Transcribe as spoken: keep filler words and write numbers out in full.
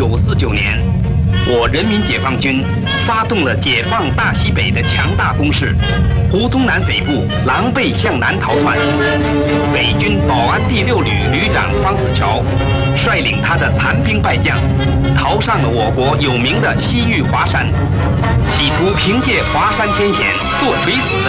九四九年，我人民解放军发动了解放大西北的强大攻势，胡宗南匪部狼狈向南逃窜。北军保安第六旅旅长方子乔率领他的残兵败将，逃上了我国有名的西域华山，企图凭借华山天险做垂死的